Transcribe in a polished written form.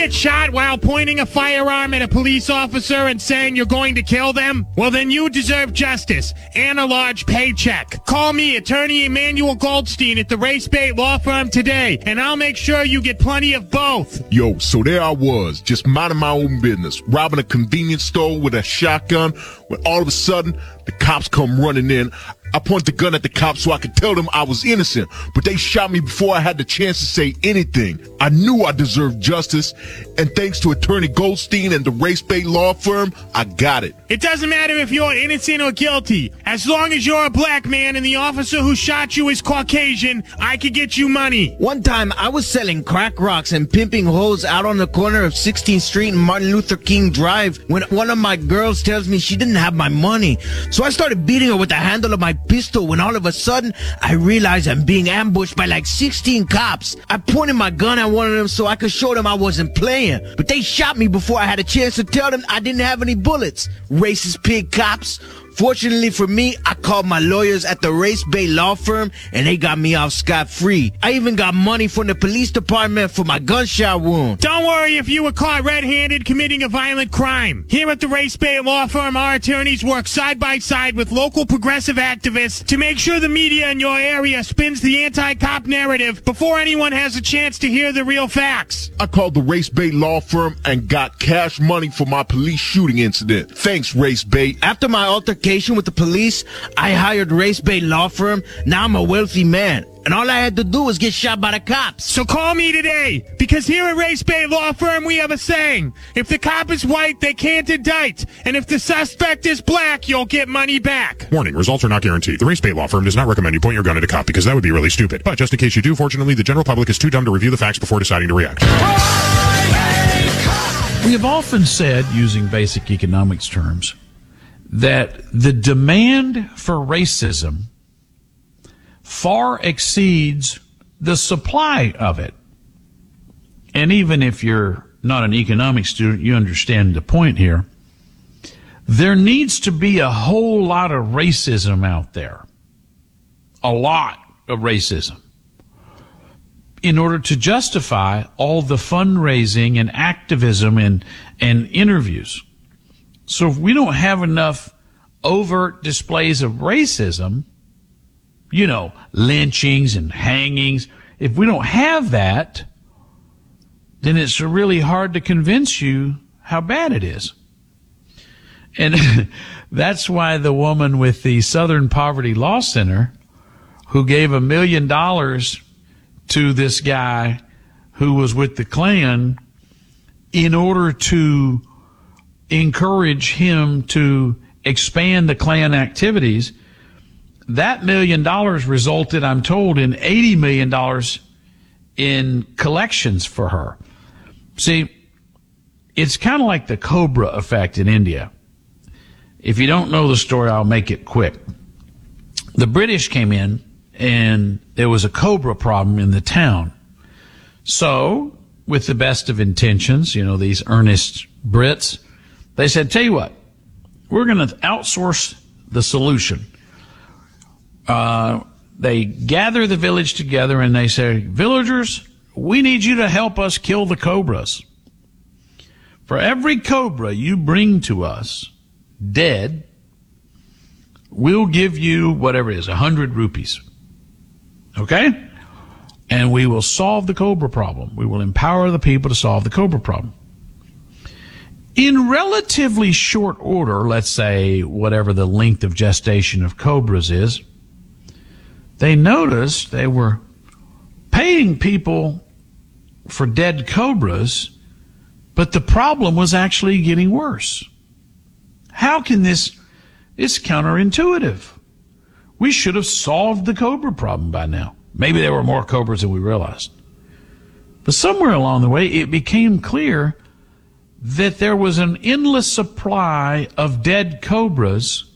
get shot while pointing a firearm at a police officer and saying you're going to kill them? Well, then you deserve justice and a large paycheck. Call me, attorney Emmanuel Goldstein at the Race Bait Law Firm today, and I'll make sure you get plenty of both. Yo, so there I was, just minding my own business, robbing a convenience store with a shotgun, when all of a sudden, the cops come running in. I point the gun at the cops so I could tell them I was innocent, but they shot me before I had the chance to say anything. I knew I deserved justice, and thanks to attorney Goldstein and the Race Bait Law Firm, I got it. It doesn't matter if you're innocent or guilty. As long as you're a black man and the officer who shot you is Caucasian, I could get you money. One time, I was selling crack rocks and pimping hoes out on the corner of 16th Street and Martin Luther King Drive when one of my girls tells me she didn't have my money. So I started beating her with the handle of my pistol when all of a sudden, I realized I'm being ambushed by like 16 cops. I pointed my gun at one of them so I could show them I wasn't playing. But they shot me before I had a chance to tell them I didn't have any bullets. Racist pig cops. Fortunately for me, I called my lawyers at the Race Bait Law Firm, and they got me off scot-free. I even got money from the police department for my gunshot wound. Don't worry if you were caught red-handed committing a violent crime. Here at the Race Bait Law Firm, our attorneys work side by side with local progressive activists to make sure the media in your area spins the anti-cop narrative before anyone has a chance to hear the real facts. I called the Race Bait Law Firm and got cash money for my police shooting incident. Thanks, Race Bait. After my altercation with the police, I hired Race Bait Law Firm. Now I'm a wealthy man, and all I had to do was get shot by the cops. So call me today, because here at Race Bait Law Firm we have a saying: if the cop is white, they can't indict, and if the suspect is black, you'll get money back. Warning, results are not guaranteed. The Race Bait Law Firm does not recommend you point your gun at a cop, because that would be really stupid. But just in case you do, fortunately, the general public is too dumb to review the facts before deciding to react. We have often said, using basic economics terms, that the demand for racism far exceeds the supply of it. And even if you're not an economics student, you understand the point here. There needs to be a whole lot of racism out there. A lot of racism. In order to justify all the fundraising and activism and interviews. So if we don't have enough overt displays of racism, you know, lynchings and hangings, if we don't have that, then it's really hard to convince you how bad it is. And that's why the woman with the Southern Poverty Law Center, who gave $1 million to this guy who was with the Klan in order to encourage him to expand the Klan activities, that $1 million resulted, I'm told, in $80 million in collections for her. See, it's kind of like the Cobra effect in India. If you don't know the story, I'll make it quick. The British came in, and there was a Cobra problem in the town. So, with the best of intentions, you know, these earnest Brits, they said, tell you what, we're going to outsource the solution. They gather the village together and they say, villagers, we need you to help us kill the cobras. For every cobra you bring to us dead, we'll give you whatever it is, 100 rupees. Okay? And we will solve the cobra problem. We will empower the people to solve the cobra problem. In relatively short order, let's say whatever the length of gestation of cobras is, they noticed they were paying people for dead cobras, but the problem was actually getting worse. How can this? It's counterintuitive. We should have solved the cobra problem by now. Maybe there were more cobras than we realized. But somewhere along the way, it became clear that there was an endless supply of dead cobras